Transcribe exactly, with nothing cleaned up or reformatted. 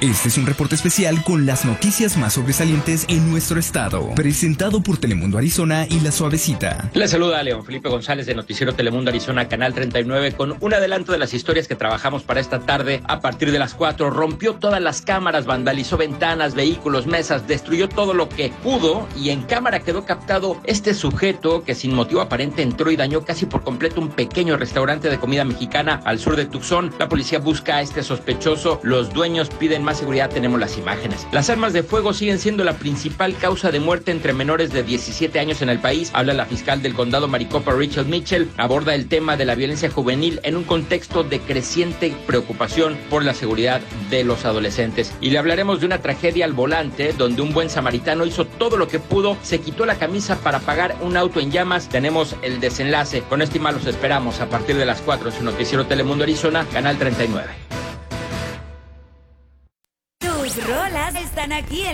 Este es un reporte especial con las noticias más sobresalientes en nuestro estado, presentado por Telemundo Arizona y La Suavecita. Les saluda León Felipe González de Noticiero Telemundo Arizona, Canal treinta y nueve, con un adelanto de las historias que trabajamos para esta tarde. A partir de las cuatro, rompió todas las cámaras, vandalizó ventanas, vehículos, mesas, destruyó todo lo que pudo, y en cámara quedó captado este sujeto que sin motivo aparente entró y dañó casi por completo un pequeño restaurante de comida mexicana al sur de Tucson. La policía busca a este sospechoso, los dueños piden más seguridad, tenemos las imágenes. Las armas de fuego siguen siendo la principal causa de muerte entre menores de diecisiete años en el país. Habla la fiscal del condado Maricopa, Rachel Mitchell, aborda el tema de la violencia juvenil en un contexto de creciente preocupación por la seguridad de los adolescentes. Y le hablaremos de una tragedia al volante, donde un buen samaritano hizo todo lo que pudo, se quitó la camisa para apagar un auto en llamas. Tenemos el desenlace. Con este y más los esperamos a partir de las cuatro en su noticiero Telemundo Arizona, Canal treinta y nueve. Tus rolas están aquí en